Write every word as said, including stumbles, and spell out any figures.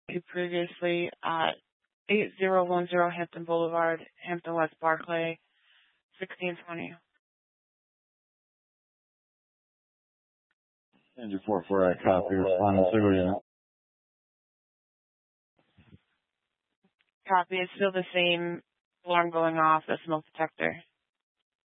you previously at eight zero one zero Hampton Boulevard, Hampton West Barclay, sixteen twenty. And your four four, I copy. Respond to you. Copy. It's still the same alarm going off, the smoke detector.